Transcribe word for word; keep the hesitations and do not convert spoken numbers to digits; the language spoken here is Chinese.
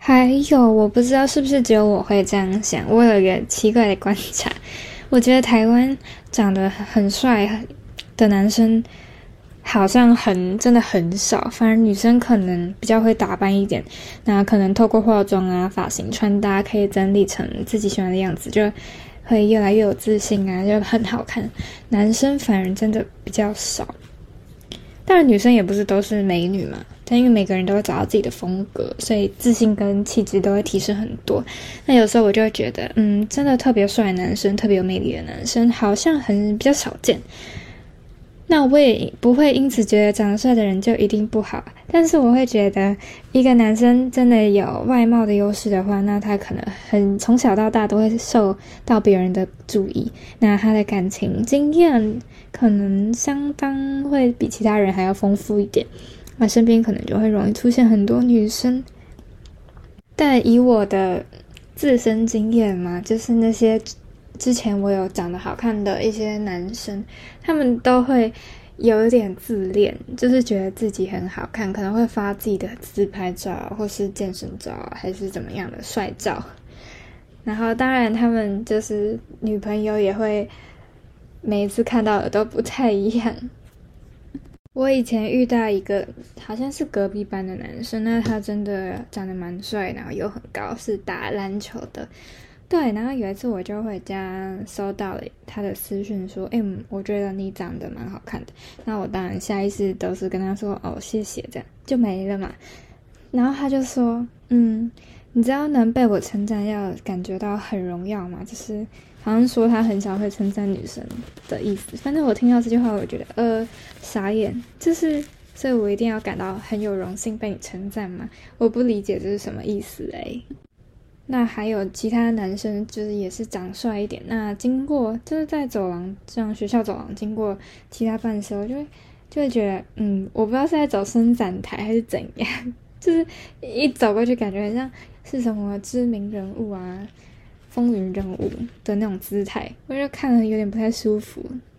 还有，我不知道是不是只有我会这样想，我有一个奇怪的观察，我觉得台湾长得很帅的男生好像很真的很少，反而女生可能比较会打扮一点，那可能透过化妆啊、发型、穿搭可以整理成自己喜欢的样子，就会越来越有自信啊，就很好看。男生反而真的比较少。当然女生也不是都是美女嘛，但因为每个人都会找到自己的风格，所以自信跟气质都会提升很多。那有时候我就会觉得嗯，真的特别帅的男生，特别有魅力的男生好像很比较少见。那我也不会因此觉得长得帅的人就一定不好，但是我会觉得一个男生真的有外貌的优势的话，那他可能很从小到大都会受到别人的注意，那他的感情经验可能相当会比其他人还要丰富一点，那身边可能就会容易出现很多女生。但以我的自身经验嘛，就是那些之前我有长得好看的一些男生，他们都会有一点自恋，就是觉得自己很好看，可能会发自己的自拍照或是健身照还是怎么样的帅照。然后当然他们就是女朋友也会每一次看到的都不太一样。我以前遇到一个好像是隔壁班的男生，那他真的长得蛮帅，然后又很高，是打篮球的。对，然后有一次我就回家收到了他的私讯说，诶、欸、我觉得你长得蛮好看的。那我当然下意识都是跟他说，哦，谢谢，这样就没了嘛。然后他就说，嗯，你知道能被我称赞要感觉到很荣耀吗？就是好像说他很少会称赞女生的意思。反正我听到这句话，我觉得呃傻眼，就是所以我一定要感到很有荣幸被你称赞吗？我不理解这是什么意思诶。那还有其他男生就是也是长帅一点，那经过就是在走廊这样学校走廊经过其他班的时候，就会就会觉得嗯，我不知道是在走伸展台还是怎样，就是一走过去感觉很像是什么知名人物啊、风云人物的那种姿态，我就看了有点不太舒服。